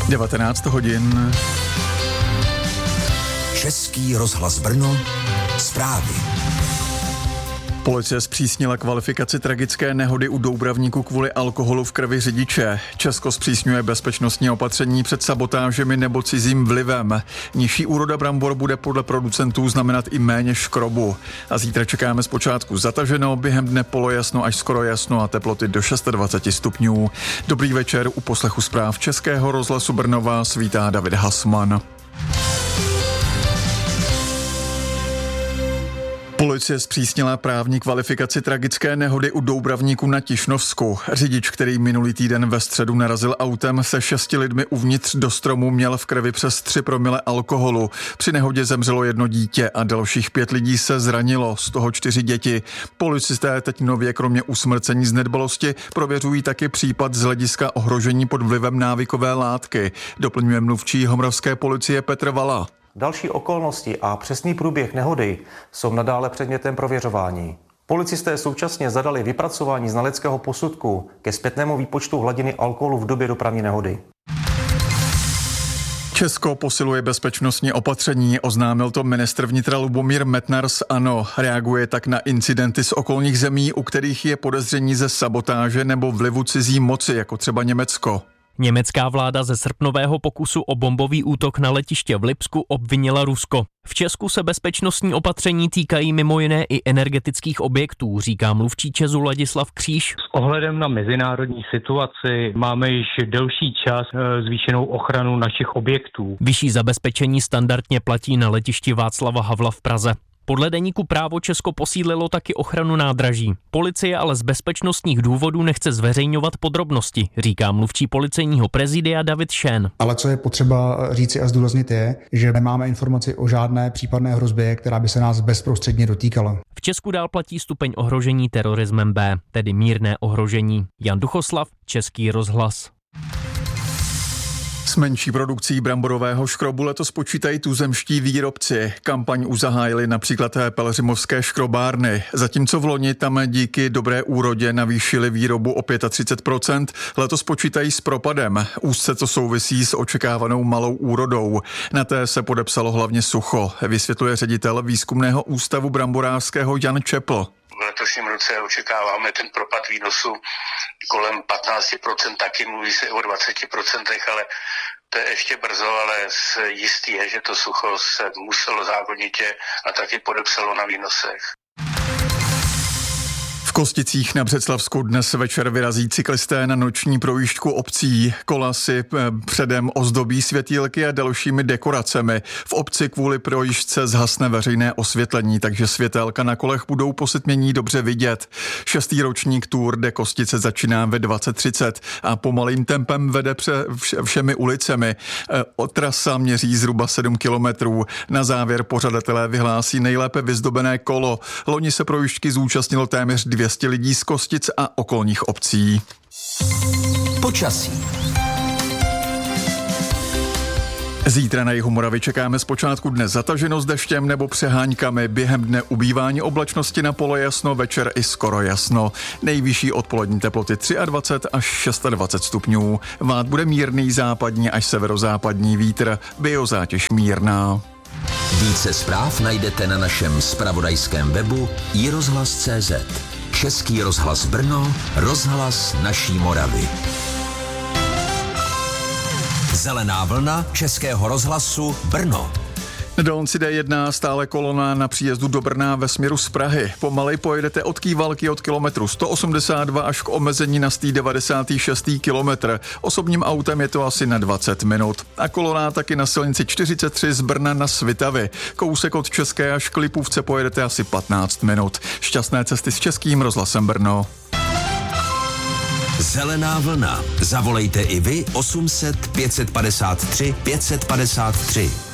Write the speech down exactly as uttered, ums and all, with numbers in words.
devatenáct hodin. Český rozhlas Brno, zprávy. Policie zpřísnila kvalifikaci tragické nehody u Doubravníku kvůli alkoholu v krvi řidiče. Česko zpřísňuje bezpečnostní opatření před sabotážemi nebo cizím vlivem. Nižší úroda brambor bude podle producentů znamenat i méně škrobu. A zítra čekáme zpočátku zataženo, během dne polojasno až skoro jasno a teploty do dvacet šest stupňů. Dobrý večer, u poslechu zpráv Českého rozhlasu Brno vás vítá David Hasman. Policie zpřísnila právní kvalifikaci tragické nehody u Doubravníku na Tišnovsku. Řidič, který minulý týden ve středu narazil autem se šesti lidmi uvnitř do stromu, měl v krvi přes tři promile alkoholu. Při nehodě zemřelo jedno dítě a dalších pět lidí se zranilo, z toho čtyři děti. Policisté teď nově kromě usmrcení z nedbalosti prověřují taky případ z hlediska ohrožení pod vlivem návykové látky. Doplňuje mluvčí homravské policie Petr Vala. Další okolnosti a přesný průběh nehody jsou nadále předmětem prověřování. Policisté současně zadali vypracování znaleckého posudku ke zpětnému výpočtu hladiny alkoholu v době dopravní nehody. Česko posiluje bezpečnostní opatření, oznámil to ministr vnitra Lubomír Metnar z ANO. Reaguje tak na incidenty z okolních zemí, u kterých je podezření ze sabotáže nebo vlivu cizí moci, jako třeba Německo. Německá vláda ze srpnového pokusu o bombový útok na letiště v Lipsku obvinila Rusko. V Česku se bezpečnostní opatření týkají mimo jiné i energetických objektů, říká mluvčí ČEZu Ladislav Kříž. S ohledem na mezinárodní situaci máme již delší čas zvýšenou ochranu našich objektů. Vyšší zabezpečení standardně platí na letišti Václava Havla v Praze. Podle deníku Právo Česko posílilo taky ochranu nádraží. Policie ale z bezpečnostních důvodů nechce zveřejňovat podrobnosti, říká mluvčí policejního prezidia David Šén. Ale co je potřeba říci a zdůraznit je, že nemáme informaci o žádné případné hrozbě, která by se nás bezprostředně dotýkala. V Česku dál platí stupeň ohrožení terorismem B, tedy mírné ohrožení. Jan Duchoslav, Český rozhlas. S menší produkcí bramborového škrobu letos počítají tuzemští výrobci. Kampaň už zahájili například pelhřimovské škrobárny. Zatímco v loni tam díky dobré úrodě navýšili výrobu o třicet pět procent, letos počítají s propadem. Úzce to souvisí s očekávanou malou úrodou. Na té se podepsalo hlavně sucho, vysvětluje ředitel výzkumného ústavu bramborářského Jan Čepl. V letošním roce očekáváme ten propad výnosu kolem patnáct procent, taky mluví se o dvacet procent, ale to je ještě brzo, ale jistý je, že to sucho se muselo zákonitě a taky podepsalo na výnosech. V Kosticích na Břeclavsku dnes večer vyrazí cyklisté na noční projížďku obcí. Kola si předem ozdobí světýlky a dalšími dekoracemi. V obci kvůli projížďce zhasne veřejné osvětlení, takže světélka na kolech budou po setmění dobře vidět. Šestý ročník Tour de Kostice začíná ve dvacet třicet a pomalým tempem vede pře všemi ulicemi. Trasa měří zhruba sedm kilometrů. Na závěr pořadatelé vyhlásí nejlépe vyzdobené kolo. Loni se projížďky zúčastnilo téměř dvě stě lidí z Kostic a okolních obcí. Počasí. Zítra na jihu Moravy čekáme zpočátku dne zataženo s deštěm nebo přeháňkami, během dne ubývání oblačnosti na polojasno, večer i skoro jasno. Nejvyšší odpolední teploty dvacet tři až dvacet šest stupňů. Vát bude mírný západní až severozápadní vítr, biozátěž mírná. Více zpráv najdete na našem zpravodajském webu i rozhlas tečka cé zet. Český rozhlas Brno, rozhlas naší Moravy. Zelená vlna Českého rozhlasu Brno. Na dálnici D jedna stále kolona na příjezdu do Brna ve směru z Prahy. Pomalej pojedete od Kývalky od kilometru sto osmdesát dva až k omezení na sto devadesát šest kilometr. Osobním autem je to asi na dvacet minut. A kolona taky na silnici čtyřicet tři z Brna na Svitavy. Kousek od České až k Lipůvce pojedete asi patnáct minut. Šťastné cesty s Českým rozhlasem Brno. Zelená vlna. Zavolejte i vy osm set pět set padesát tři pět set padesát tři.